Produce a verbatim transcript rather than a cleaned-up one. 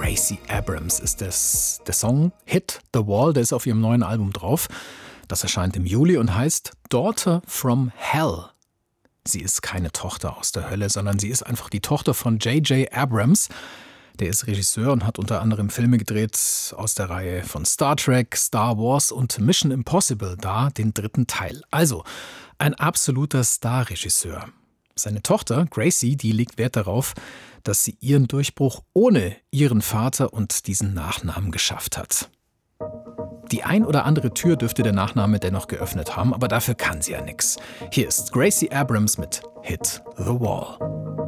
Gracie Abrams ist das, der Song Hit the Wall, der ist auf ihrem neuen Album drauf. Das erscheint im Juli und heißt Daughter from Hell. Sie ist keine Tochter aus der Hölle, sondern sie ist einfach die Tochter von J J Abrams. Der ist Regisseur und hat unter anderem Filme gedreht aus der Reihe von Star Trek, Star Wars und Mission Impossible, da den dritten Teil. Also ein absoluter Starregisseur. Seine Tochter Gracie, die legt Wert darauf, dass sie ihren Durchbruch ohne ihren Vater und diesen Nachnamen geschafft hat. Die ein oder andere Tür dürfte der Nachname dennoch geöffnet haben, aber dafür kann sie ja nichts. Hier ist Gracie Abrams mit Hit the Wall.